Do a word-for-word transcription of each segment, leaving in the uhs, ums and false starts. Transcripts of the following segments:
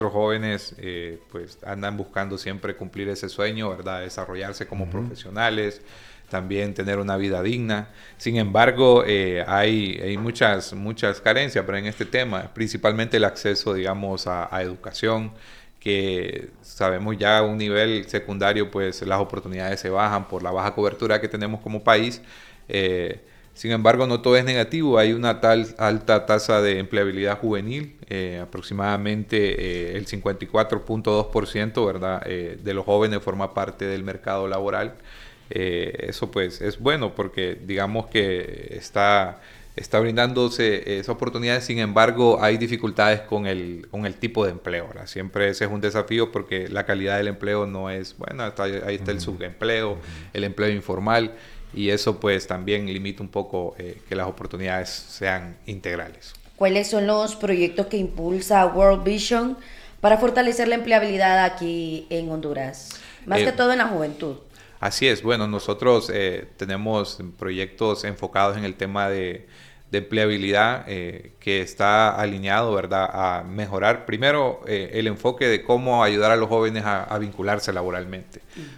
Los jóvenes eh, pues andan buscando siempre cumplir ese sueño, ¿verdad? Desarrollarse como uh-huh. profesionales, también tener una vida digna. Sin embargo, eh, hay, hay muchas, muchas carencias pero en este tema, principalmente el acceso, digamos, a, a educación, que sabemos ya a un nivel secundario, pues las oportunidades se bajan por la baja cobertura que tenemos como país. Eh, Sin embargo, no todo es negativo. Hay una tal alta tasa de empleabilidad juvenil, eh, aproximadamente eh, el cincuenta y cuatro punto dos por ciento, ¿verdad? Eh, de los jóvenes forma parte del mercado laboral. Eh, eso pues es bueno porque digamos que está, está brindándose esa oportunidad. Sin embargo, hay dificultades con el, con el tipo de empleo, ¿verdad? Siempre ese es un desafío porque la calidad del empleo no es buena. Está, ahí está el subempleo, el empleo informal. Y eso pues también limita un poco eh, que las oportunidades sean integrales. ¿Cuáles son los proyectos que impulsa World Vision para fortalecer la empleabilidad aquí en Honduras? Más eh, que todo en la juventud. Así es. Bueno, nosotros eh, tenemos proyectos enfocados en el tema de, de empleabilidad eh, que está alineado, ¿verdad?, a mejorar primero eh, el enfoque de cómo ayudar a los jóvenes a, a vincularse laboralmente.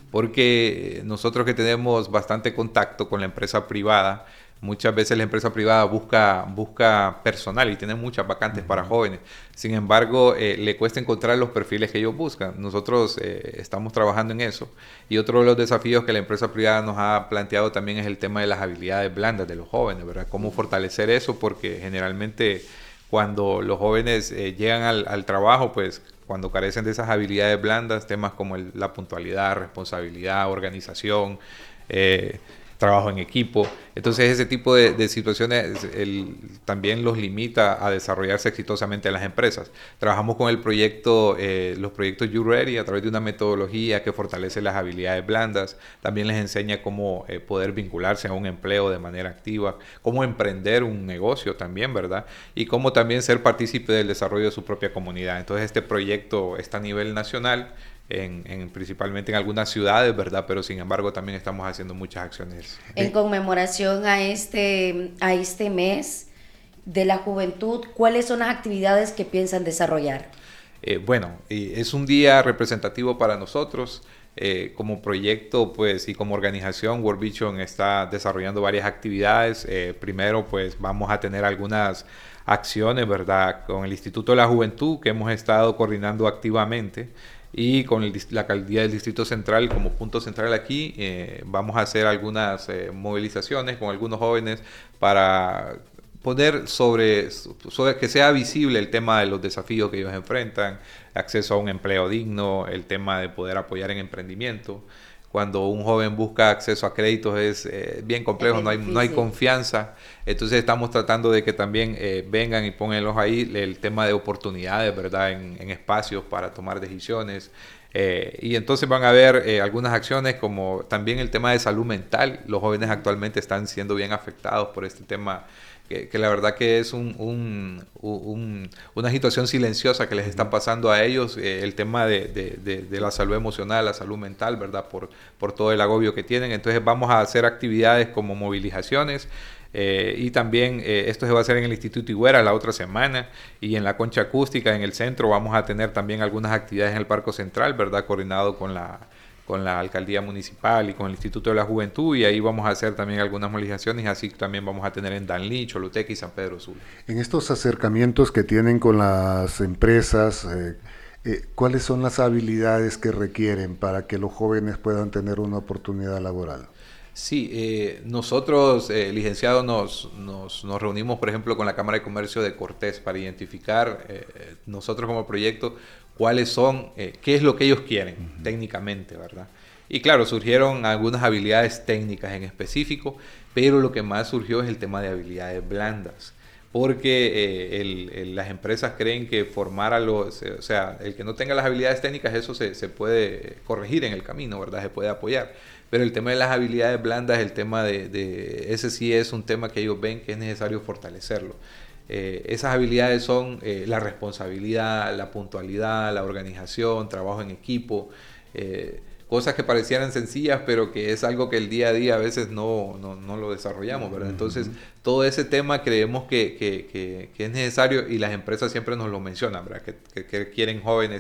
Porque nosotros que tenemos bastante contacto con la empresa privada, muchas veces la empresa privada busca, busca personal y tiene muchas vacantes uh-huh. para jóvenes. Sin embargo, eh, le cuesta encontrar los perfiles que ellos buscan. Nosotros eh, estamos trabajando en eso. Y otro de los desafíos que la empresa privada nos ha planteado también es el tema de las habilidades blandas de los jóvenes, ¿verdad? Cómo fortalecer eso, porque generalmente cuando los jóvenes eh, llegan al, al trabajo, pues cuando carecen de esas habilidades blandas, temas como el, la puntualidad, responsabilidad, organización, eh, trabajo en equipo. Entonces ese tipo de, de situaciones el, también los limita a desarrollarse exitosamente en las empresas. Trabajamos con el proyecto, eh, los proyectos You Ready a través de una metodología que fortalece las habilidades blandas. También les enseña cómo eh, poder vincularse a un empleo de manera activa, cómo emprender un negocio también, ¿verdad? Y cómo también ser partícipe del desarrollo de su propia comunidad. Entonces este proyecto está a nivel nacional, En, en, principalmente en algunas ciudades, ¿verdad? Pero sin embargo también estamos haciendo muchas acciones. En conmemoración a este, a este mes de la juventud, ¿cuáles son las actividades que piensan desarrollar? Eh, bueno, es un día representativo para nosotros. Eh, como proyecto pues y como organización, World Vision está desarrollando varias actividades. Eh, primero pues vamos a tener algunas acciones, ¿verdad? Con el Instituto de la Juventud que hemos estado coordinando activamente. Y con el, la alcaldía del Distrito Central como punto central aquí, eh, vamos a hacer algunas eh, movilizaciones con algunos jóvenes para poner sobre, sobre que sea visible el tema de los desafíos que ellos enfrentan, acceso a un empleo digno, el tema de poder apoyar en emprendimiento. Cuando un joven busca acceso a créditos es eh, bien complejo, es no, hay, no hay confianza. Entonces estamos tratando de que también eh, vengan y pónganlos ahí el tema de oportunidades, ¿verdad? En, en espacios para tomar decisiones. Eh, y entonces van a haber eh, algunas acciones como también el tema de salud mental. Los jóvenes actualmente están siendo bien afectados por este tema que, que la verdad que es un, un, un, una situación silenciosa que les está pasando a ellos, eh, el tema de, de, de, de la salud emocional, la salud mental, ¿verdad? Por, por todo el agobio que tienen. Entonces vamos a hacer actividades como movilizaciones, eh, y también eh, esto se va a hacer en el Instituto Higuera la otra semana, y en la Concha Acústica, en el centro, vamos a tener también algunas actividades en el Parco Central, ¿verdad? Coordinado con la... con la alcaldía municipal y con el Instituto de la Juventud, y ahí vamos a hacer también algunas movilizaciones, así también vamos a tener en Danlí, Choluteca y San Pedro Sula. En estos acercamientos que tienen con las empresas, eh, eh, ¿cuáles son las habilidades que requieren para que los jóvenes puedan tener una oportunidad laboral? Sí, eh, nosotros, eh, licenciados, nos, nos, nos reunimos, por ejemplo, con la Cámara de Comercio de Cortés para identificar, eh, nosotros como proyecto, cuáles son, eh, qué es lo que ellos quieren uh-huh. técnicamente, ¿verdad? Y claro, surgieron algunas habilidades técnicas en específico, pero lo que más surgió es el tema de habilidades blandas, porque eh, el, el, las empresas creen que formar a los, o sea, el que no tenga las habilidades técnicas, eso se, se puede corregir en el camino, ¿verdad? Se puede apoyar. Pero el tema de las habilidades blandas, el tema de, de ese sí es un tema que ellos ven que es necesario fortalecerlo. Eh, esas habilidades son eh, la responsabilidad, la puntualidad, la organización, trabajo en equipo, eh, cosas que parecieran sencillas, pero que es algo que el día a día a veces no, no, no lo desarrollamos, ¿verdad? Entonces, todo ese tema creemos que, que, que, que es necesario, y las empresas siempre nos lo mencionan, ¿verdad? Que, que, que quieren jóvenes